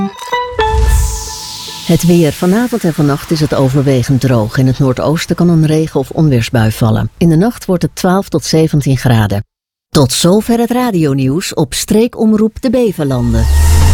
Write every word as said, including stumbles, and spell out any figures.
Het weer. Vanavond en vannacht is het overwegend droog. In het noordoosten kan een regen- of onweersbui vallen. In de nacht wordt het twaalf tot zeventien graden. Tot zover het radionieuws op streekomroep de Beverlanden.